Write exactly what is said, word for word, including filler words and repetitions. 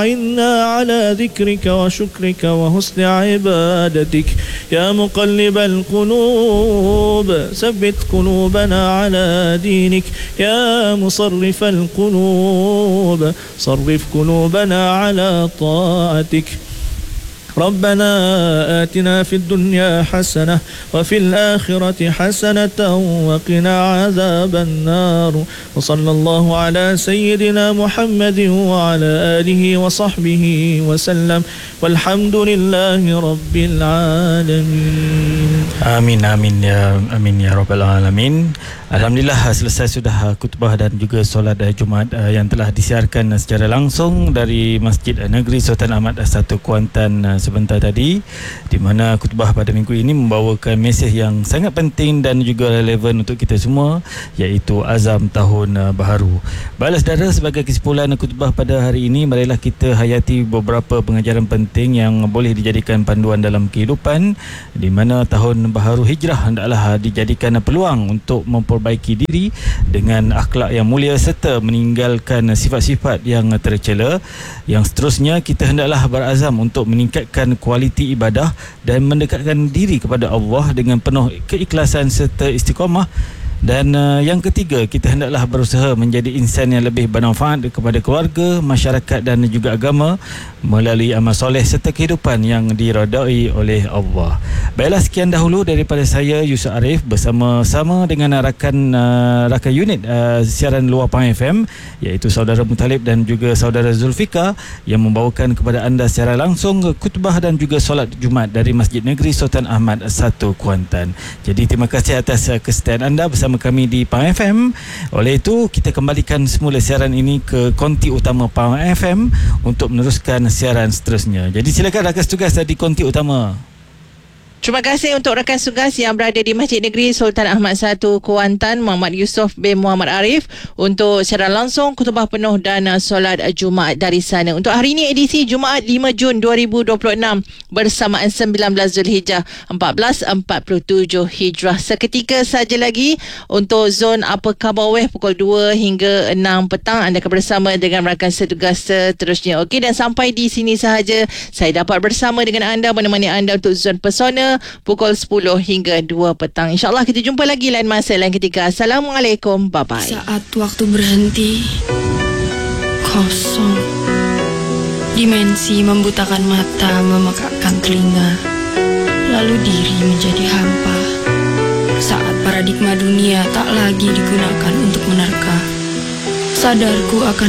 إنا على ذكرك وشكرك وحسن عبادتك يا مقلب القلوب ثبت قلوبنا على دينك يا مصرف القلوب صرف قلوبنا على طاعتك ربنا آتنا في الدنيا حسنة وفي الآخرة حسنة وقنا عذاب النار وصلى الله على سيدنا محمد وعلى آله وصحبه وسلم والحمد لله رب العالمين. Amin amin ya amin ya rabbal alamin. Alhamdulillah, selesai sudah khutbah dan juga solat Jumaat yang telah disiarkan secara langsung dari Masjid Negeri Sultan Ahmad satu Kuantan sebentar tadi, di mana khutbah pada minggu ini membawakan mesej yang sangat penting dan juga relevan untuk kita semua, iaitu azam tahun baharu. Baiklah saudara, sebagai kesimpulan khutbah pada hari ini, marilah kita hayati beberapa pengajaran penting yang boleh dijadikan panduan dalam kehidupan, di mana tahun baharu hijrah hendaklah dijadikan peluang untuk memperbaiki diri dengan akhlak yang mulia serta meninggalkan sifat-sifat yang tercela. Yang seterusnya, kita hendaklah berazam untuk meningkatkan kualiti ibadah dan mendekatkan diri kepada Allah dengan penuh keikhlasan serta istiqamah. Dan uh, yang ketiga, kita hendaklah berusaha menjadi insan yang lebih bermanfaat kepada keluarga, masyarakat dan juga agama melalui amal soleh serta kehidupan yang diredai oleh Allah. Baiklah, sekian dahulu daripada saya, Yusuf Arif, bersama-sama dengan rakan uh, rakan unit uh, siaran luar Pahang F M, iaitu saudara Mutalib dan juga saudara Zulfika, yang membawakan kepada anda secara langsung khutbah dan juga solat Jumaat dari Masjid Negeri Sultan Ahmad satu Kuantan. Jadi terima kasih atas uh, kesetiaan anda bersama kami di Pahang F M. Oleh itu, kita kembalikan semula siaran ini ke konti utama Pahang F M untuk meneruskan siaran seterusnya. Jadi silakan rakan tugas di konti utama. Terima kasih untuk rakan tugas yang berada di Masjid Negeri Sultan Ahmad satu Kuantan, Muhammad Yusof bin Muhammad Arif, untuk secara langsung khutbah penuh dan solat Jumaat dari sana. Untuk hari ini, edisi Jumaat lima Jun dua ribu dua puluh enam bersamaan sembilan belas Zulhijjah empat belas empat puluh tujuh Hijrah. Seketika saja lagi untuk zon Upper Kabaweh pukul dua hingga enam petang, anda akan bersama dengan rakan setugas seterusnya. Okey, dan sampai di sini sahaja saya dapat bersama dengan anda, menemani anda untuk zon Pesona pukul sepuluh hingga dua petang. InsyaAllah kita jumpa lagi lain masa, lain ketika. Assalamualaikum, bye-bye. Saat waktu berhenti, kosong, dimensi membutakan mata, memekakkan telinga, lalu diri menjadi hampa. Saat paradigma dunia tak lagi digunakan untuk menerka, sadarku akan